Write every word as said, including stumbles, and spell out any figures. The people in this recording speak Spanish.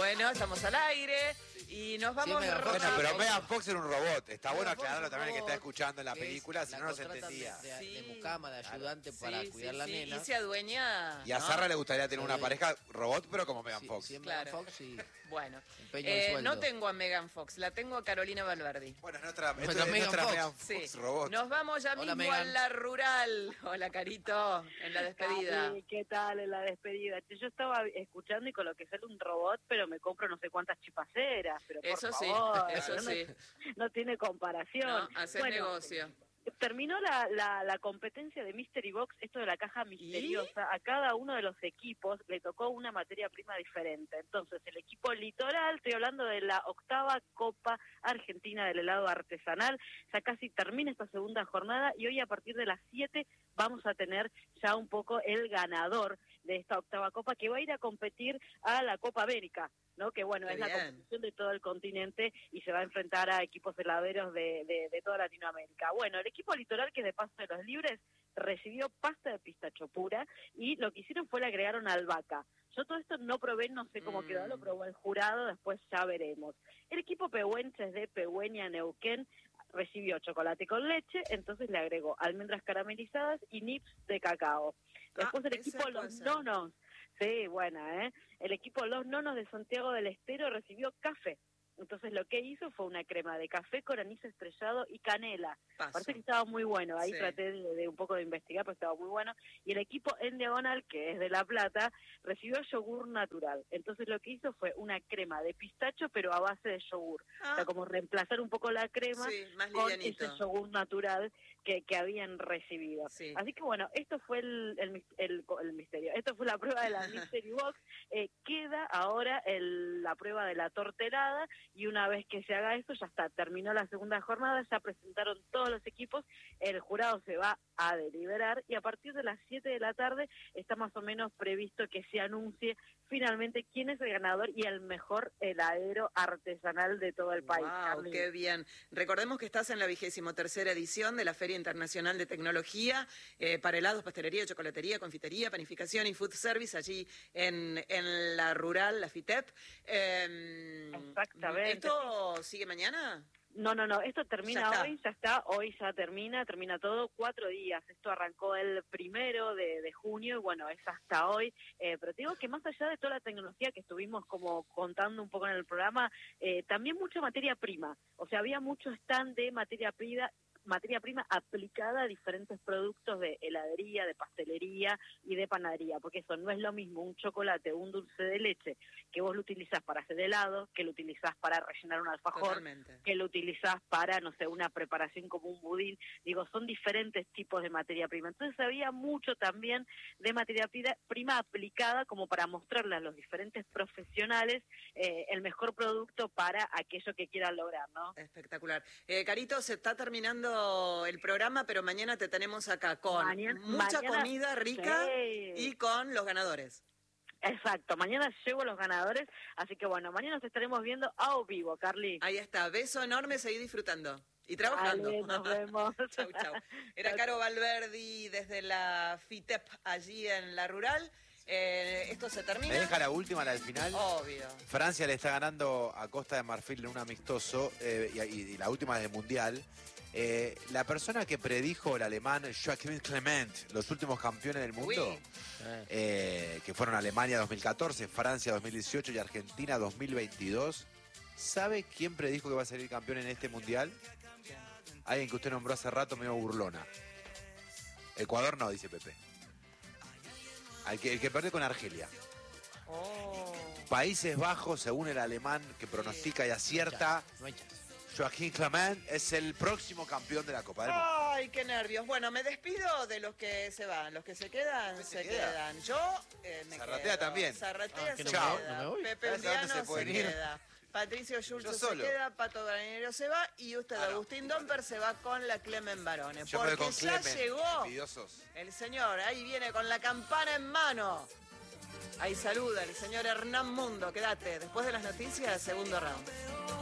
Bueno, estamos al aire y nos vamos... Sí, Megan Fox. Bueno, pero Fox. Megan Fox era un robot. Está Megan bueno Fox aclararlo es un también el que está robot, escuchando en la que es- película, si la no, no se contratan entendía. De, de, Sí. de mucama, de ayudante Sí, para sí, cuidar la sí, nena. y se adueña... Y a ¿no? Sarra le gustaría tener una Sí. pareja robot, pero como Megan Sí, Fox. sí, Megan Claro. Fox y Bueno, empeño el eh, sueldo. no tengo a Megan Fox, la tengo a Carolina Valverdi. Bueno, es nuestra, Nuestra esto es Megan nuestra Fox. Megan Sí. Fox robot. Nos vamos ya Hola, mismo Megan. a la rural. Hola, Carito, en la despedida. Cami, ¿qué tal en la despedida? Che, Yo estaba escuchando y con lo que sale un robot, pero me compro no sé cuántas chipaceras, pero por Eso sí, favor, eso no, sí. no tiene comparación. No, hacer Bueno, negocio. terminó la, la, la competencia de Mystery Box, esto de la caja misteriosa. A cada uno de los equipos le tocó una materia prima diferente. Entonces, el equipo Litoral, estoy hablando de la octava Copa Argentina del helado artesanal, ya casi termina esta segunda jornada y hoy a partir de las siete vamos a tener ya un poco el ganador de esta octava Copa que va a ir a competir a la Copa América, ¿no? Que bueno, Qué es la bien. competición de todo el continente y se va a enfrentar a equipos heladeros de, de, de toda Latinoamérica. Bueno, el equipo Litoral, que es de Paso de los Libres, recibió pasta de pistacho pura y lo que hicieron fue le agregaron albahaca. Yo todo esto no probé, no sé cómo Mm. quedó, lo probó el jurado, después ya veremos. El equipo pehuenches de Pehueña Neuquén recibió chocolate con leche, entonces le agregó almendras caramelizadas y nips de cacao. Después Ah, el ese equipo puede Los ser. Nonos, sí, buena, ¿eh? El equipo Los Nonos de Santiago del Estero recibió café. Entonces lo que hizo fue una crema de café con anís estrellado y canela. Paso. Parece que estaba muy bueno, ahí Sí. traté de, de un poco de investigar, pero estaba muy bueno. Y el equipo en diagonal, que es de La Plata, recibió yogur natural. Entonces lo que hizo fue una crema de pistacho, pero a base de yogur. Ah. O sea, como reemplazar un poco la crema Sí, más con livianito. ese yogur natural que, que habían recibido. Sí. Así que bueno, esto fue el, el, mis- el- el misterio. Esto fue la prueba de la Mystery Box. Eh, queda ahora el- la prueba de la tortelada y una vez que se haga eso, ya está, terminó la segunda jornada, ya presentaron todos los equipos, el jurado se va a deliberar y a partir de las siete de la tarde está más o menos previsto que se anuncie finalmente quién es el ganador y el mejor heladero artesanal de todo el país. Wow, Carly. qué bien. Recordemos que estás en la vigésimo tercera edición de la Feria Internacional de Tecnología eh, para helados, pastelería, chocolatería, confitería, panificación y food service allí en, en la rural, la FITEP. Eh, Exactamente. ¿Esto sigue mañana? No, no, no, esto termina Ya está. hoy, ya está, hoy ya termina, termina todo, cuatro días. Esto arrancó el primero de, de junio y bueno, es hasta hoy. Eh, pero te digo que más allá de toda la tecnología que estuvimos como contando un poco en el programa, eh, también mucha materia prima. O sea, había mucho stand de materia prima, materia prima aplicada a diferentes productos de heladería, de pastelería y de panadería, porque eso no es lo mismo un chocolate o un dulce de leche que vos lo utilizás para hacer helado, que lo utilizás para rellenar un alfajor, Totalmente. que lo utilizás para, no sé, una preparación como un budín. Digo, son diferentes tipos de materia prima. Entonces había mucho también de materia prima, prima aplicada como para mostrarle a los diferentes profesionales eh, el mejor producto para aquello que quieran lograr, ¿no? Espectacular. Eh, Carito, se está terminando el programa, pero mañana te tenemos acá con Mañana- mucha mañana- comida rica Sí. y con los ganadores. Exacto, mañana llevo los ganadores, así que bueno, mañana nos estaremos viendo a o vivo, Carly. Ahí está, beso enorme, seguí disfrutando y trabajando. Dale, nos vemos. Chau, chau. Era Caro Valverdi desde la FITEP allí en la rural. Eh, esto se termina. ¿Me deja la última, la del final? Obvio. Francia le está ganando a Costa de Marfil en un amistoso eh, y, y la última es de Mundial. Eh, la persona que predijo el alemán Joachim Clement, los últimos campeones del mundo, Uy. Eh, eh, que fueron Alemania dos mil catorce, Francia dos mil dieciocho y Argentina dos mil veintidós, ¿sabe quién predijo que va a salir campeón en este Mundial? Alguien que usted nombró hace rato, medio burlona. Ecuador no, dice Pepe. Al que, el que perdió con Argelia. Oh. Países Bajos, según el alemán que pronostica y acierta, no hay chance. Joaquín Clement es el próximo campeón de la Copa del Mundo. Ay, qué nervios. Bueno, me despido de los que se van. Los que se quedan, ¿Usted se, se queda? quedan. Yo eh, me Zarratea quedo. también. Zarratea Ah, que se no me voy, queda. no me voy. Pepe ¿Sabes a dónde Undiano se se, pueden ir? queda. Patricio Schulz Yo se solo. queda. Pato Granero se va. Y usted, Ah, no. Agustín Domper, se va con la Clemen Barone. Yo me voy Porque con ya Clemen. llegó Envidiosos. el señor. Ahí viene con la campana en mano. Ahí saluda el señor Hernán Mundo. Quédate. Después de las noticias, segundo round.